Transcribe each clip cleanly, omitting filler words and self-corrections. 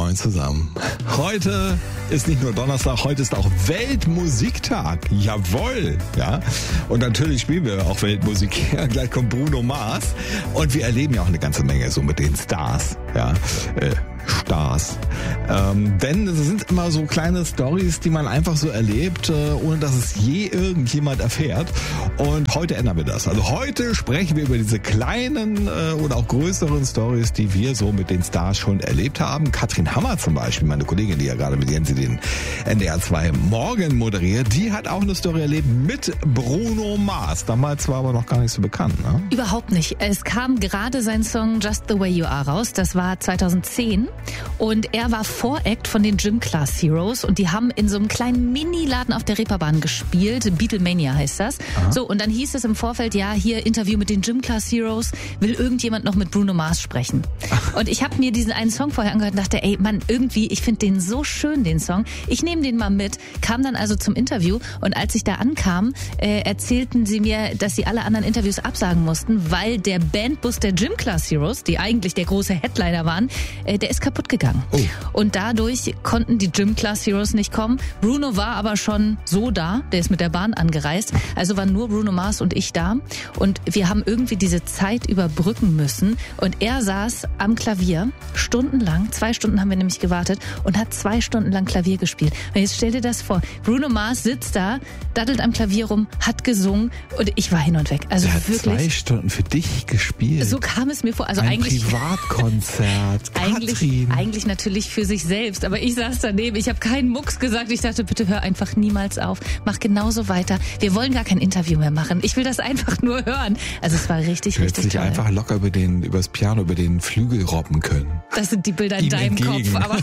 Moin zusammen. Heute ist nicht nur Donnerstag, heute ist auch Weltmusiktag. Jawohl, ja. Und natürlich spielen wir auch Weltmusik. Ja, gleich kommt Bruno Mars. Und wir erleben ja auch eine ganze Menge so mit den Stars. Ja, Stars. Denn es sind immer so kleine Storys, die man einfach so erlebt, ohne dass es je irgendjemand erfährt. Und heute ändern wir das. Also heute sprechen wir über diese kleinen oder auch größeren Storys, die wir so mit den Stars schon erlebt haben. Katrin Hammer zum Beispiel, meine Kollegin, die ja gerade mit Jensi den NDR 2 Morgen moderiert, die hat auch eine Story erlebt mit Bruno Mars. Damals war aber noch gar nicht so bekannt, ne? Überhaupt nicht. Es kam gerade sein Song Just the Way You Are raus. Das war 2010. Und er war Voract von den Gym Class Heroes und die haben in so einem kleinen Mini-Laden auf der Reeperbahn gespielt. Beatlemania heißt das. Aha. So, und dann hieß es im Vorfeld, ja, hier Interview mit den Gym Class Heroes. Will irgendjemand noch mit Bruno Mars sprechen? Und ich habe mir diesen einen Song vorher angehört und dachte, ey, Mann, irgendwie, ich finde den so schön, den Song. Ich nehme den mal mit. Kam dann also zum Interview und als ich da ankam, erzählten sie mir, dass sie alle anderen Interviews absagen mussten, weil der Bandbus der Gym Class Heroes, die eigentlich der große Headliner waren, der ist kaputt gegangen. Oh. Und dadurch konnten die Gym Class Heroes nicht kommen. Bruno war aber schon so da, der ist mit der Bahn angereist. Also waren nur Bruno Mars und ich da. Und wir haben irgendwie diese Zeit überbrücken müssen. Und er saß am Klavier stundenlang, 2 Stunden haben wir nämlich gewartet und hat 2 Stunden lang Klavier gespielt. Und jetzt stell dir das vor, Bruno Mars sitzt da, daddelt am Klavier rum, hat gesungen und ich war hin und weg. Also er hat wirklich 2 Stunden für dich gespielt. So kam es mir vor. Also ein eigentlich Privatkonzert. Eigentlich natürlich für sich selbst, aber ich saß daneben, ich habe keinen Mucks gesagt, ich dachte, bitte hör einfach niemals auf, mach genauso weiter. Wir wollen gar kein Interview mehr machen, ich will das einfach nur hören. Also es war richtig toll. Sich einfach locker übers Piano, über den Flügel robben können. Das sind die Bilder in deinem Kopf, aber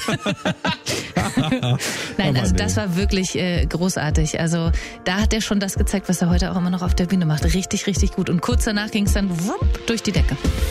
nein, also das war wirklich großartig. Also da hat er schon das gezeigt, was er heute auch immer noch auf der Bühne macht. Richtig, richtig gut. Und kurz danach ging es dann wupp durch die Decke.